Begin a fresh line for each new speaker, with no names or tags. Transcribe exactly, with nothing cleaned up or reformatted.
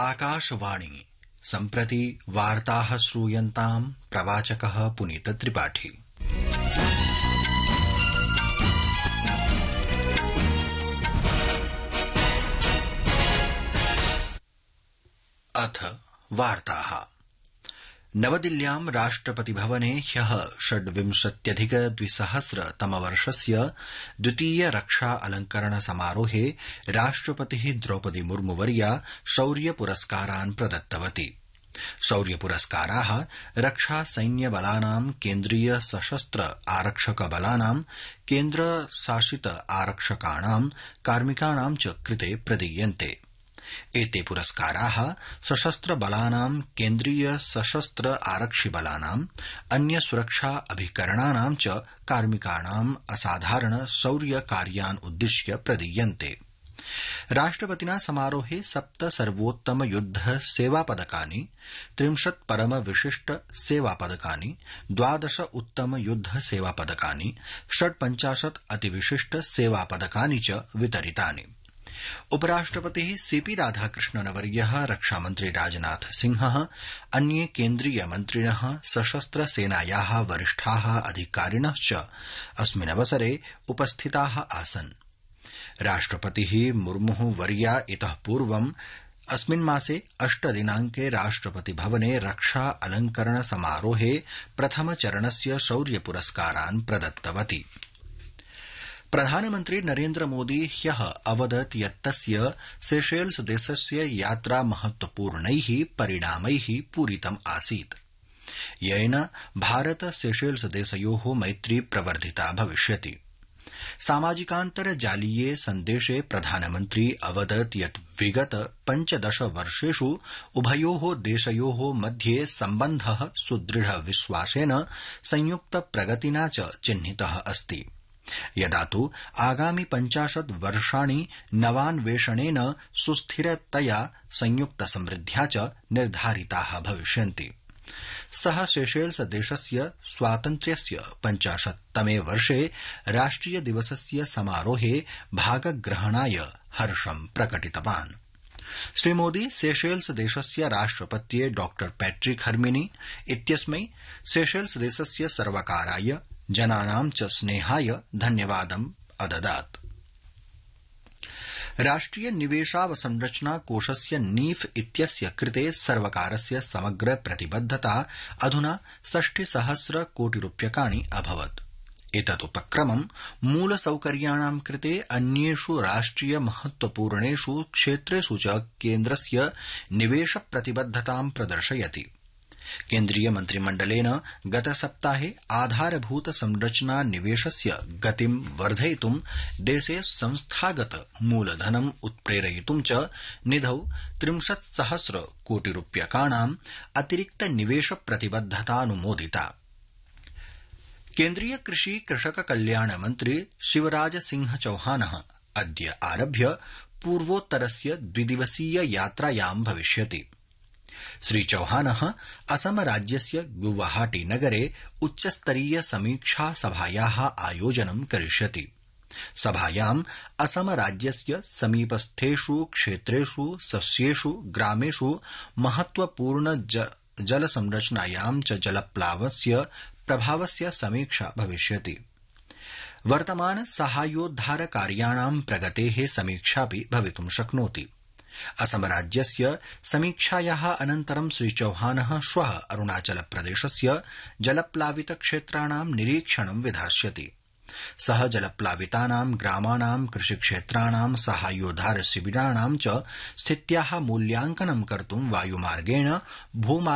आकाशवाणी सम्प्रति वार्ताः श्रूयन्ताम् प्रवाचकः पुनीत त्रिपाठी। अथ वार्ताः। नवदिल्ल्यां राष्ट्रपति भवने ह्यः षड्विंशत्यधिक द्विसहस्र तमवर्षस्य द्वितीय रक्षा अलंकरण समारोहे राष्ट्रपतिः द्रौपदी मुर्मुवर्या शौर्य पुरस्कारान् प्रदत्तवती। शौर्य पुरस्काराः रक्षा सैन्य बलानां केन्द्रीय सशस्त्र आरक्षक बलानां केन्द्र शासित आरक्षकाणां कार्मिकाणां च कृते प्रदीयन्ते। एते पुरस्काराः सशस्त्र बलानां केन्द्रीय सशस्त्र आरक्षि बलानां अन्य सुरक्षा अभिकरणानां च कार्मिकाणां असाधारण शौर्य कार्यान् उद्दिश्य प्रदीयन्ते। राष्ट्रपतिना समारोहे सप्त सर्वोत्तम युद्ध सेवा पदकानि, त्रिंशत् परम विशिष्ट सेवा पदकानि, द्वादश उत्तम युद्ध सेवा पदकानि, षड्पञ्चाशत् अतिविशिष्ट सेवा पदकानि च वितरितानि। उपराष्ट्रपतिः सीपी राधाकृष्णनवर्यः, रक्षामन्त्री राजनाथ सिंहः, अन्ये केन्द्रीय मन्त्रिणः, सशस्त्र सेनायाः वरिष्ठाः अधिकारिणः च अस्मिन् अवसरे उपस्थिताः आसन्। राष्ट्रपतिः मुर्मुः वर्या इतः पूर्वम् अस्मिन् मासे अष्ट दिनांके राष्ट्रपति भवने रक्षा अलंकरण समारोहे प्रथम चरणस्य शौर्य पुरस्कारान् प्रदत्तवती। प्रधानमन्त्री नरेन्द्र मोदी ह्यः अवदत् यत् तस्य सेशेल्स देशस्य यात्रा महत्वपूर्णैः परिणामैः पूरितम् आसीत्, येन भारत सेशेल्स देशयोः मैत्री प्रवर्धिता भविष्यति। सामाजिकान्तर्जालीये सन्देशे प्रधानमन्त्री अवदत् यत् विगत पञ्चदश वर्षेषु उभयोः देशयोः मध्ये सम्बन्धः सुदृढ विश्वासेन संयुक्त प्रगतिना च चिह्नितः अस्ति। यदा तु आगामि पञ्चाशत् वर्षाणि नवान्वेषणेन सुस्थिरतया संयुक्त समृद्ध्या च निर्धारिताः भविष्यन्ति। सः सेशेल्स देशस्य स्वातन्त्र्यस्य पञ्चाशत्तमे वर्षे राष्ट्रिय दिवसस्य समारोहे भागग्रहणाय हर्षं प्रकटितवान्। श्रीमोदी सेशेल्स देशस्य राष्ट्रपत्ये डॉ पैट्रिक हर्मिनी इत्यस्मै सेशेल्स देशस्य सर्वकाराय, जनानां च स्नेहाय धन्यवादम् अददात्। राष्ट्रिय निवेशावसंरचना कोषस्य नीफ इत्यस्य कृते सर्वकारस्य समग्र प्रतिबद्धता अधुना षष्टिसहस्र कोटिरूप्यकाणि अभवत्। एतदुपक्रमं मूलसौकर्याणां कृते अन्येषु राष्ट्रिय महत्वपूर्णेषु क्षेत्रेषु च केन्द्रस्य निवेश प्रतिबद्धतां प्रदर्शयति। केन्द्रीय मन्त्रिमण्डलेन गतसप्ताहे आधारभूत संरचना निवेशस्य गतिं वर्धयितुं देशे संस्थागत मूलधनम् उत्प्रेरयितुं च निधौ त्रिंशत्सहस्र कोटिरूप्यकाणाम् अतिरिक्त निवेश प्रतिबद्धतानुमोदिता। केन्द्रीय कृषि कृषक कल्याण मन्त्री शिवराज सिंह चौहानः अद्य आरभ्य पूर्वोत्तरस्य द्विदिवसीय यात्रायां भविष्यति। श्री चौहानः असम राज्यस्य गुवाहाटी नगरे उच्चस्तरीय समीक्षा सभायाः आयोजनं करिष्यति। सभायाम् असम राज्यस्य समीपस्थेषु क्षेत्रेषु सस्येषु ग्रामेषु महत्वपूर्ण जल संरचनायां च जलप्लावस्य प्रभावस्य समीक्षा भविष्यति। वर्तमान साहाय्योद्धार कार्याणां प्रगतेः समीक्षापि भवितुं शक्नोति। असम राज्यस्य समीक्षायाः अनन्तरं श्री चौहानः श्वः अरुणाचल प्रदेशस्य जलप्लावित क्षेत्राणां निरीक्षणं विधास्यति। सः जलप्लावितानां ग्रामाणां कृषिक्षेत्राणां साहाय्योद्धार शिबिराणां च स्थित्याः मूल्यांकनं कर्तुं वायुमार्गेण भूमा